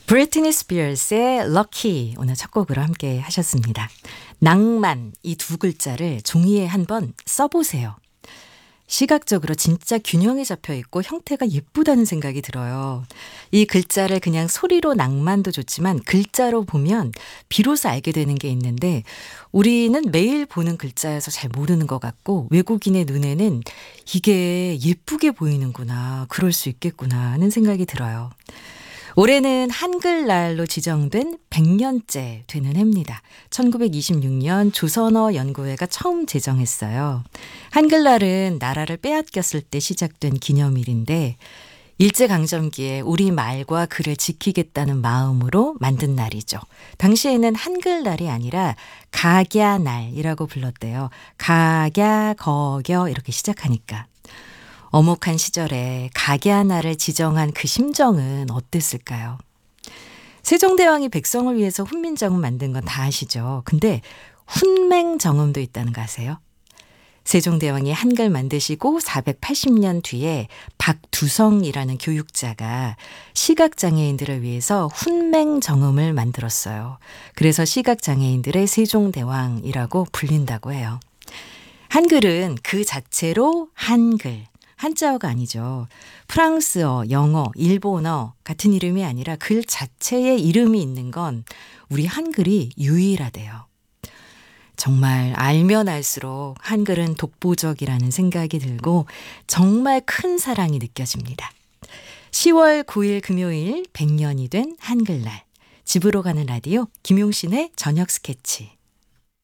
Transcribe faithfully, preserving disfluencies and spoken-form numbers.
브리트니 스피어스의 럭키 오늘 첫 곡으로 함께 하셨습니다. 낭만 이 두 글자를 종이에 한번 써보세요. 시각적으로 진짜 균형이 잡혀 있고 형태가 예쁘다는 생각이 들어요. 이 글자를 그냥 소리로 낭만도 좋지만 글자로 보면 비로소 알게 되는 게 있는데 우리는 매일 보는 글자여서 잘 모르는 것 같고 외국인의 눈에는 이게 예쁘게 보이는구나, 그럴 수 있겠구나 하는 생각이 들어요. 올해는 한글날로 지정된 백 년째 되는 해입니다. 천구백이십육 년 조선어 연구회가 처음 제정했어요. 한글날은 나라를 빼앗겼을 때 시작된 기념일인데 일제강점기에 우리 말과 글을 지키겠다는 마음으로 만든 날이죠. 당시에는 한글날이 아니라 각야날이라고 불렀대요. 각야, 거겨 이렇게 시작하니까. 어목한 시절에 각야날을 지정한 그 심정은 어땠을까요? 세종대왕이 백성을 위해서 훈민정음 만든 건 다 아시죠? 근데 훈맹정음도 있다는 거 아세요? 세종대왕이 한글 만드시고 사백팔십 년 뒤에 박두성이라는 교육자가 시각장애인들을 위해서 훈맹정음을 만들었어요. 그래서 시각장애인들의 세종대왕이라고 불린다고 해요. 한글은 그 자체로 한글, 한자어가 아니죠. 프랑스어, 영어, 일본어 같은 이름이 아니라 글 자체의 이름이 있는 건 우리 한글이 유일하대요. 정말 알면 알수록 한글은 독보적이라는 생각이 들고 정말 큰 사랑이 느껴집니다. 시월 구일 금요일 백 년이 된 한글날. 집으로 가는 라디오 김용신의 저녁 스케치.